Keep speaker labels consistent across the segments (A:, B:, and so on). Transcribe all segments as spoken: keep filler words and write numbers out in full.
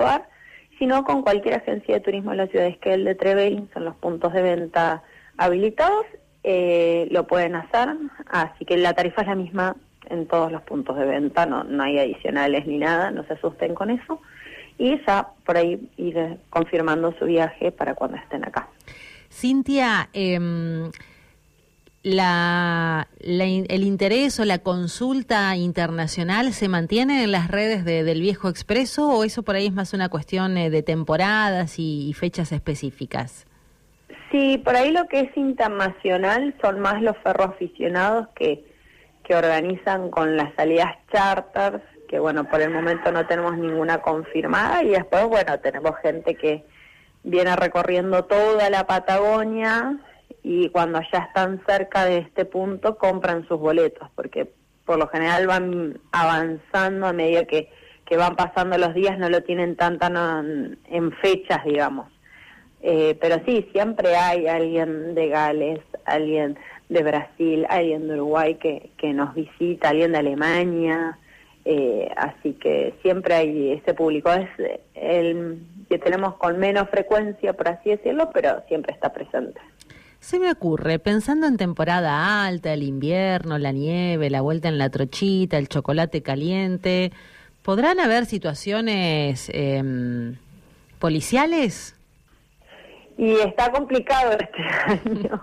A: ar, sino con cualquier agencia de turismo de la ciudad de Esquel, de Trevelin, son los puntos de venta habilitados, eh, lo pueden hacer, así que la tarifa es la misma en todos los puntos de venta, no, no hay adicionales ni nada, no se asusten con eso, y ya por ahí ir confirmando su viaje para cuando estén acá.
B: Cintia, eh, la, la, el interés o la consulta internacional se mantiene en las redes de, del Viejo Expreso, o eso por ahí es más una cuestión eh, de temporadas y, y fechas específicas?
A: Sí, por ahí lo que es internacional son más los ferroaficionados que, que organizan con las salidas charters, que bueno, por el momento no tenemos ninguna confirmada, y después, bueno, tenemos gente que viene recorriendo toda la Patagonia y cuando ya están cerca de este punto compran sus boletos, porque por lo general van avanzando a medida que, que van pasando los días, no lo tienen tan, tan en, en fechas, digamos. Eh, pero sí, siempre hay alguien de Gales, alguien de Brasil, alguien de Uruguay que, que nos visita, alguien de Alemania, eh, así que siempre hay ese público. Es el que tenemos con menos frecuencia, por así decirlo, pero siempre está presente.
B: Se me ocurre, pensando en temporada alta, el invierno, la nieve, la vuelta en la trochita, el chocolate caliente, ¿podrán haber situaciones eh, policiales?
A: Y está complicado este año.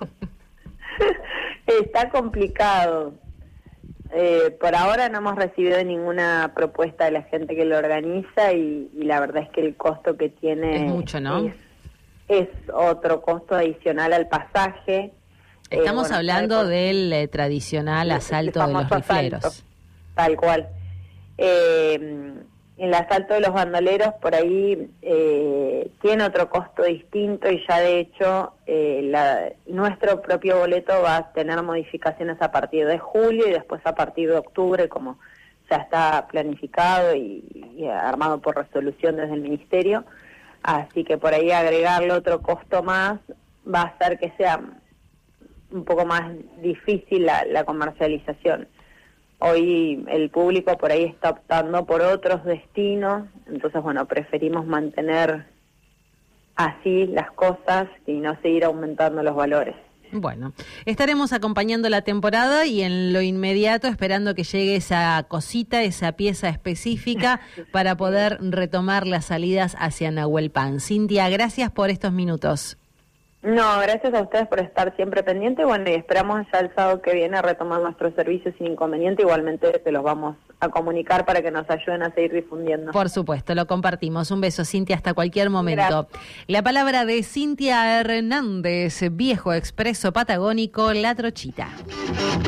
A: Está complicado. Eh, por ahora no hemos recibido ninguna propuesta de la gente que lo organiza y, y la verdad es que el costo que tiene
B: es mucho, ¿no?
A: Es, es otro costo adicional al pasaje.
B: Estamos
A: eh, bueno,
B: hablando
A: por,
B: del eh, tradicional asalto de los rifleros.
A: Asalto, tal cual. Eh, el asalto de los bandoleros por ahí eh, tiene otro costo distinto y ya de hecho eh, la, nuestro propio boleto va a tener modificaciones a partir de julio y después a partir de octubre, como ya está planificado y, y armado por resolución desde el Ministerio. Así que por ahí agregarle otro costo más va a hacer que sea un poco más difícil la, la comercialización. Hoy el público por ahí está optando por otros destinos, entonces bueno, preferimos mantener así las cosas y no seguir aumentando los valores.
B: Bueno, estaremos acompañando la temporada y en lo inmediato esperando que llegue esa cosita, esa pieza específica para poder retomar las salidas hacia Nahuelpan. Cintia, gracias por estos minutos.
A: No, gracias a ustedes por estar siempre pendientes. Bueno, y esperamos ya el sábado que viene a retomar nuestros servicios sin inconveniente. Igualmente se los vamos a comunicar para que nos ayuden a seguir difundiendo.
B: Por supuesto, lo compartimos. Un beso, Cintia, hasta cualquier momento. Gracias. La palabra de Cintia Hernández, Viejo Expreso Patagónico, La Trochita.